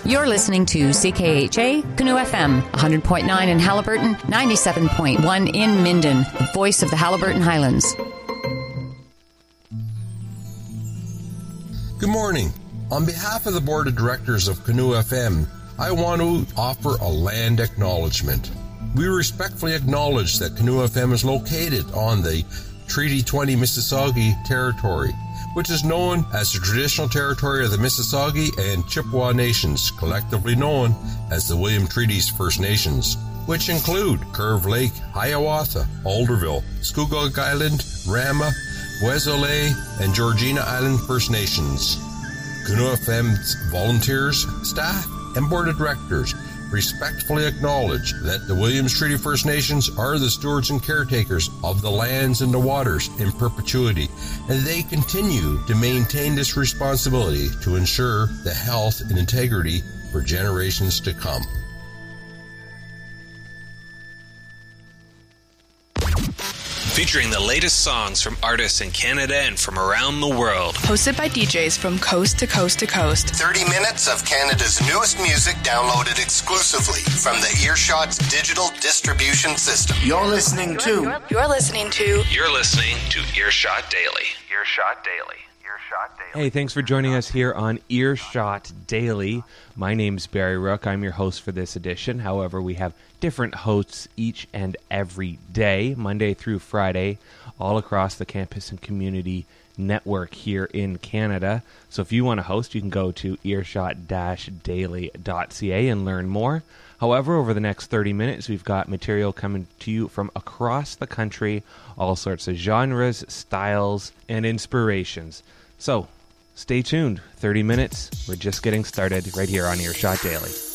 You're listening to CKHA, Canoe FM, 100.9 in Haliburton, 97.1 in Minden, the voice of the Haliburton Highlands. Good morning. On behalf of the Board of Directors of Canoe FM, I want to offer a land acknowledgement. We respectfully acknowledge that Canoe FM is located on the Treaty 20 Mississauga territory, which is known as the traditional territory of the Mississauga and Chippewa Nations, collectively known as the William Treaties First Nations, which include Curve Lake, Hiawatha, Alderville, Scugog Island, Rama, Wesole, and Georgina Island First Nations. Canoe FM's volunteers, staff, and board of directors respectfully acknowledge that the Williams Treaty First Nations are the stewards and caretakers of the lands and the waters in perpetuity, and they continue to maintain this responsibility to ensure the health and integrity for generations to come. Featuring the latest songs from artists in Canada and from around the world. Hosted by DJs from coast to coast to coast. 30 minutes of Canada's newest music downloaded exclusively from the Earshot's digital distribution system. You're listening to Earshot Daily. Earshot Daily. Hey, thanks for joining us here on Earshot Daily. My name's Barry Rook. I'm your host for this edition. However, we have different hosts each and every day, Monday through Friday, all across the campus and community network here in Canada. So if you want to host, you can go to earshot-daily.ca and learn more. However, over the next 30 minutes, we've got material coming to you from across the country, all sorts of genres, styles, and inspirations. So, stay tuned. 30 minutes. We're just getting started right here on Earshot Daily.